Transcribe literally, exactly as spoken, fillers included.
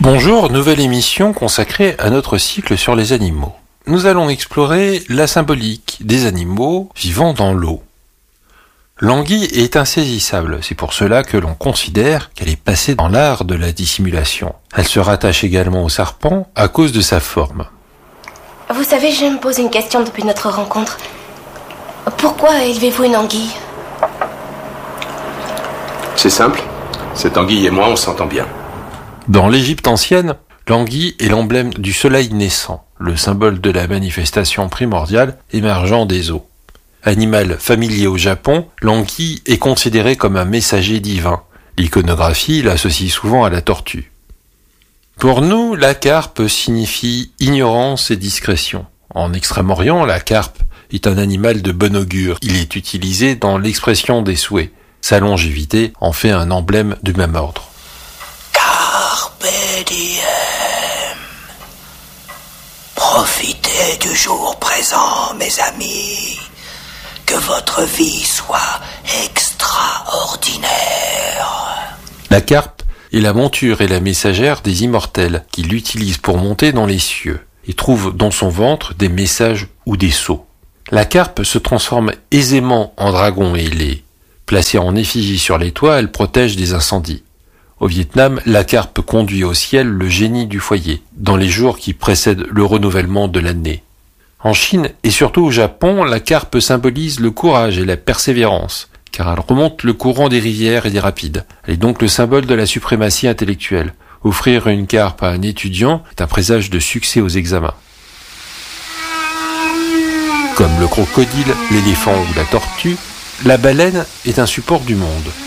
Bonjour, nouvelle émission consacrée à notre cycle sur les animaux. Nous allons explorer la symbolique des animaux vivant dans l'eau. L'anguille est insaisissable, c'est pour cela que l'on considère qu'elle est passée dans l'art de la dissimulation. Elle se rattache également au serpent à cause de sa forme. Vous savez, je me pose une question depuis notre rencontre. Pourquoi élevez-vous une anguille ? C'est simple, cette anguille et moi on s'entend bien. Dans l'Égypte ancienne, l'anguille est l'emblème du soleil naissant, le symbole de la manifestation primordiale émergeant des eaux. Animal familier au Japon, l'anguille est considérée comme un messager divin. L'iconographie l'associe souvent à la tortue. Pour nous, la carpe signifie ignorance et discrétion. En Extrême-Orient, la carpe est un animal de bon augure. Il est utilisé dans l'expression des souhaits. Sa longévité en fait un emblème du même ordre. Carpe diem. Profitez du jour présent, mes amis. Que votre vie soit extraordinaire. La carpe est la monture et la messagère des immortels qui l'utilisent pour monter dans les cieux et trouvent dans son ventre des messages ou des sceaux. La carpe se transforme aisément en dragon ailé. Placée en effigie sur les toits, elle protège des incendies. Au Vietnam, la carpe conduit au ciel le génie du foyer, dans les jours qui précèdent le renouvellement de l'année. En Chine et surtout au Japon, la carpe symbolise le courage et la persévérance, car elle remonte le courant des rivières et des rapides. Elle est donc le symbole de la suprématie intellectuelle. Offrir une carpe à un étudiant est un présage de succès aux examens. Comme le crocodile, l'éléphant ou la tortue, la baleine est un support du monde.